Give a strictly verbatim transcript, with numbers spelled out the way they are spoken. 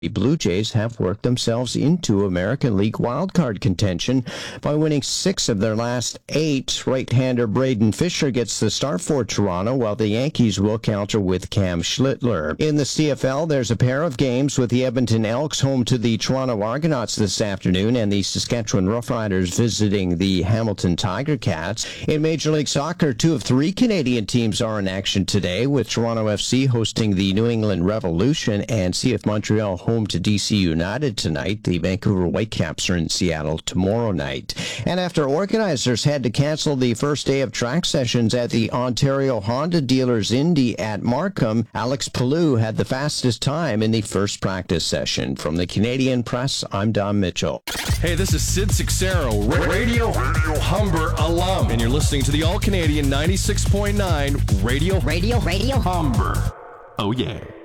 The Blue Jays have worked themselves into American League wildcard contention by winning six of their last eight. Right-hander Braden Fisher gets the start for Toronto, while the Yankees will counter with Cam Schlittler. In the C F L, there's a pair of games with the Edmonton Elks home to the Toronto Argonauts this afternoon and the Saskatchewan Roughriders visiting the Hamilton Tiger Cats. In Major League Soccer, two of three Canadian teams are in action today, with Toronto F C hosting the New England Revolution and C F Montreal home to D C United tonight. The Vancouver Whitecaps are in Seattle tomorrow night. And after organizers had to cancel the first day of track sessions at the Ontario Honda Dealers Indy at Markham, Alex Palou had the fastest time in the first practice session. From the Canadian Press, I'm Don Mitchell. Hey, this is Sid Sixero, Radio, Radio Humber alum, and you're listening to the All-Canadian ninety-six point nine Radio, Radio, Radio Humber. Oh, yeah.